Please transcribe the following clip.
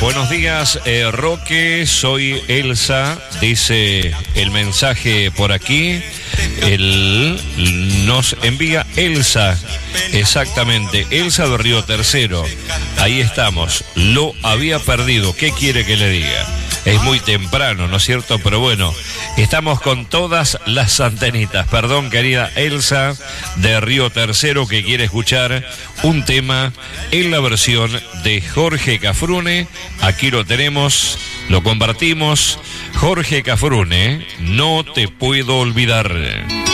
Buenos días, Roque, soy Elsa, dice el mensaje por aquí. Nos envía Elsa, exactamente, Elsa de Río Tercero. Ahí estamos, lo había perdido, ¿qué quiere que le diga? Es muy temprano, ¿no es cierto? Pero bueno, estamos con todas las antenitas. Perdón, querida Elsa de Río Tercero, que quiere escuchar un tema en la versión de Jorge Cafrune. Aquí lo tenemos, lo compartimos. Jorge Cafrune, No te puedo olvidar.